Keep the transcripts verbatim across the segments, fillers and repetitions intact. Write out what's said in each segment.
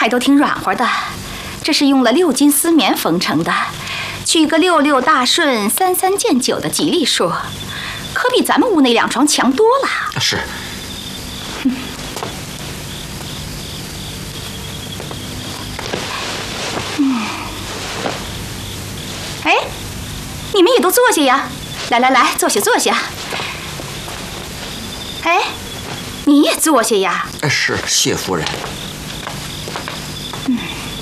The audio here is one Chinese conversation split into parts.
还都挺软和的，这是用了六斤丝棉缝成的，取个六六大顺、三三见九的吉利数，可比咱们屋那两床强多了。 是。 嗯。哎，你们也都坐下呀！来来来，坐下坐下。哎，你也坐下呀！ 哎，是，谢夫人。 嗯。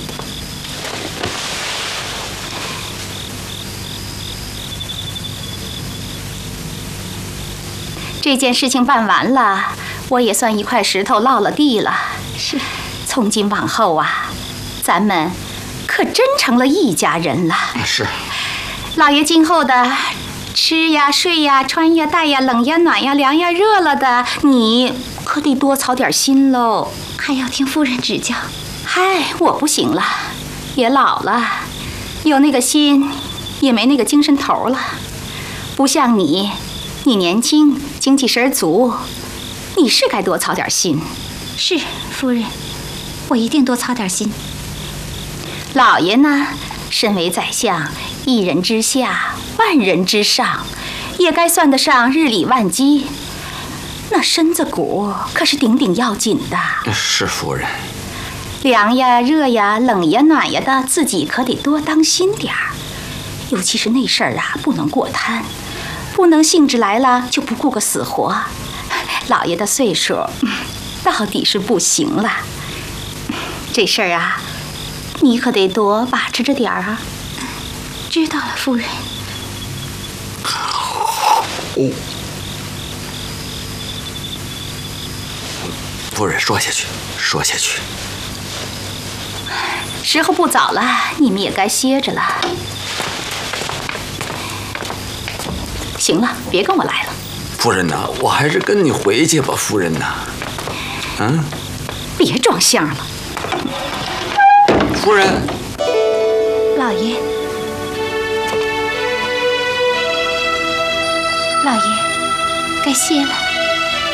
这件事情办完了，我也算一块石头落了地了。 是， 从今往后啊，咱们可真成了一家人了。 是。 老爷今后的吃呀、睡呀、穿呀、戴呀、冷呀、暖呀、凉呀、热了的，你可得多操点心喽。 还要听夫人指教。 嗨，我不行了，也老了，有那个心，也没那个精神头了。不像你，你年轻，精气神足，你是该多操点心。 是，夫人，我一定多操点心。 老爷呢，身为宰相，一人之下，万人之上，也该算得上日理万机。那身子骨可是顶顶要紧的。 是夫人。 凉呀、热呀、冷呀、暖呀的，自己可得多当心点儿。尤其是那事儿啊，不能过贪，不能兴致来了就不顾个死活。老爷的岁数，到底是不行了。这事儿啊，你可得多把持着点儿啊。 知道了，夫人。 哦。夫人，说下去，说下去。 时候不早了，你们也该歇着了。行了，别跟我来了。 夫人呐，我还是跟你回去吧，夫人呐。嗯。 别装相了。 夫人。 老爷。老爷，该歇了。